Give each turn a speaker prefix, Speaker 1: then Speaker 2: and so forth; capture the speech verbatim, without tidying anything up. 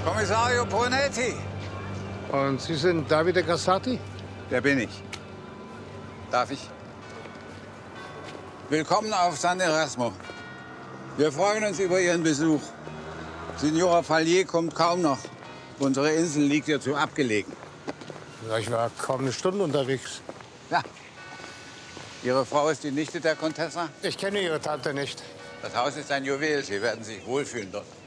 Speaker 1: Kommissario Brunetti.
Speaker 2: Und Sie sind Davide Cassati?
Speaker 1: Der bin ich. Darf ich? Willkommen auf San Erasmo. Wir freuen uns über Ihren Besuch. Signora Fallier kommt kaum noch. Unsere Insel liegt ja zu abgelegen.
Speaker 2: Ja, ich war kaum eine Stunde unterwegs.
Speaker 1: Ja. Ihre Frau ist die Nichte der Contessa?
Speaker 2: Ich kenne Ihre Tante nicht.
Speaker 1: Das Haus ist ein Juwel. Sie werden sich wohlfühlen dort.